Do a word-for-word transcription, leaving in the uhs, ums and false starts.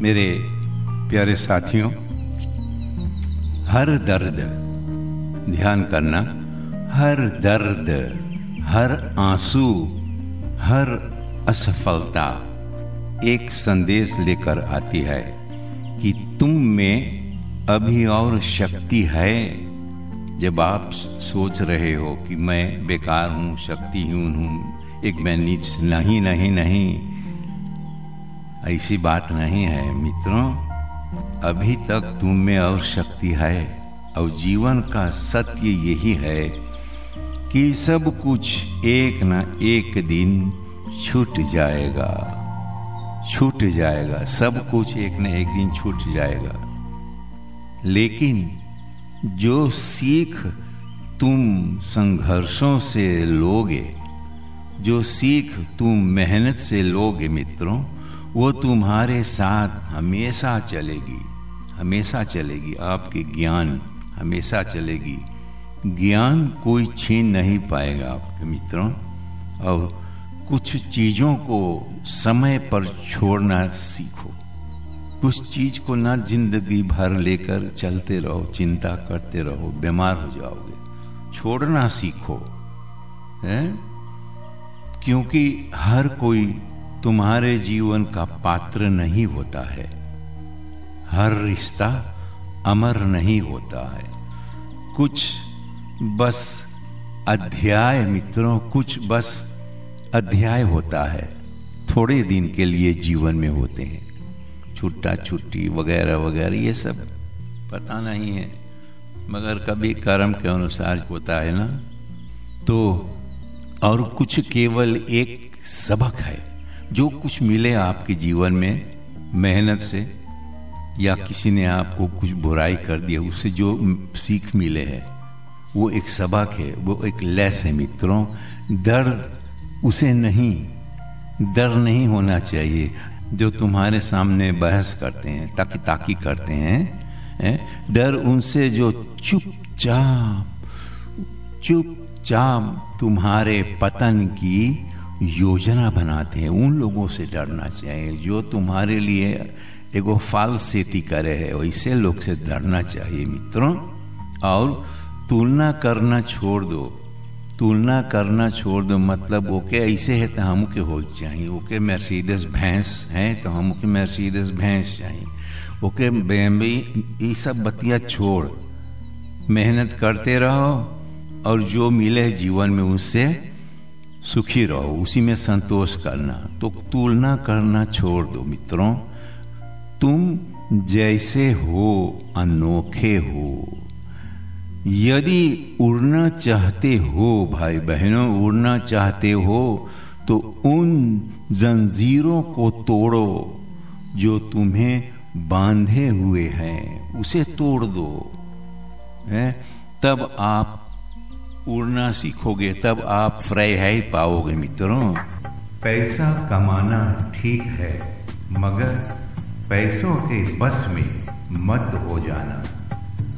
मेरे प्यारे साथियों, हर दर्द, ध्यान करना, हर दर्द, हर आंसू, हर असफलता एक संदेश लेकर आती है कि तुम में अभी और शक्ति है। जब आप सोच रहे हो कि मैं बेकार हूँ, शक्तिहीन हूँ, एक मैं नीच, नहीं नहीं नहीं, ऐसी बात नहीं है मित्रों। अभी तक तुम में और शक्ति है और जीवन का सत्य यही है कि सब कुछ एक न एक दिन छूट जाएगा, छूट जाएगा, सब कुछ एक न एक दिन छूट जाएगा। लेकिन जो सीख तुम संघर्षों से लोगे, जो सीख तुम मेहनत से लोगे मित्रों, वो तुम्हारे साथ हमेशा चलेगी, हमेशा चलेगी। आपके ज्ञान हमेशा चलेगी, ज्ञान कोई छीन नहीं पाएगा आपके मित्रों। और कुछ चीज़ों को समय पर छोड़ना सीखो। कुछ चीज़ को ना जिंदगी भर लेकर चलते रहो, चिंता करते रहो, बीमार हो जाओगे। छोड़ना सीखो, है? क्योंकि हर कोई तुम्हारे जीवन का पात्र नहीं होता है, हर रिश्ता अमर नहीं होता है। कुछ बस अध्याय मित्रों, कुछ बस अध्याय होता है, थोड़े दिन के लिए जीवन में होते हैं। छुट्टा छुट्टी वगैरह वगैरह ये सब पता नहीं है, मगर कभी कर्म के अनुसार होता है ना। तो और कुछ केवल एक सबक है। जो कुछ मिले आपके जीवन में मेहनत से, या किसी ने आपको कुछ बुराई कर दिया, उससे जो सीख मिले है वो एक सबक है, वो एक लेस है मित्रों। डर उसे नहीं, डर नहीं होना चाहिए। जो तुम्हारे सामने बहस करते हैं, ताकी ताकी करते हैं, है? डर उनसे जो चुपचाप चुपचाप तुम्हारे पतन की योजना बनाते हैं, उन लोगों से डरना चाहिए। जो तुम्हारे लिए एगो फालसेती करे है, वैसे लोग से डरना चाहिए मित्रों। और तुलना करना छोड़ दो, तुलना करना छोड़ दो। मतलब ओके ऐसे है तो हम के हो चाहिए, ओके मर्सिडीज भैंस है तो हम के मर्सिडीज भैंस चाहिए, ओके बेम्बी, ये सब बतिया छोड़, मेहनत करते रहो और जो मिले जीवन में उससे सुखी रहो, उसी में संतोष करना। तो तुलना करना छोड़ दो मित्रों। तुम जैसे हो अनोखे हो। यदि उड़ना चाहते हो भाई बहनों, उड़ना चाहते हो तो उन जंजीरों को तोड़ो जो तुम्हें बांधे हुए हैं, उसे तोड़ दो, है? तब आप उड़ना सीखोगे, तब आप फ्राई पाओगे मित्रों। पैसा कमाना ठीक है, मगर पैसों के बस में मत हो जाना।